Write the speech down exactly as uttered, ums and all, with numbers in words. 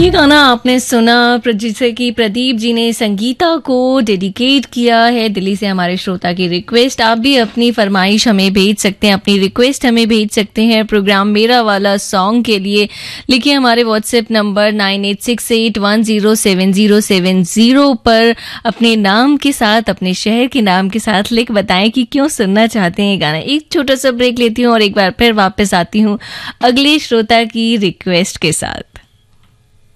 ये गाना आपने सुना जिसे कि प्रदीप जी ने संगीता को डेडिकेट किया है। दिल्ली से हमारे श्रोता की रिक्वेस्ट। आप भी अपनी फरमाइश हमें भेज सकते हैं, अपनी रिक्वेस्ट हमें भेज सकते हैं प्रोग्राम मेरा वाला सॉन्ग के लिए। लिखिए हमारे WhatsApp number nine eight six eight one zero seven zero seven zero पर अपने नाम के साथ, अपने शहर के नाम के साथ लिख बताएं कि क्यों सुनना चाहते हैं गाना। एक छोटा सा ब्रेक लेती हूँ और एक बार फिर वापस आती हूँ अगले श्रोता की रिक्वेस्ट के साथ।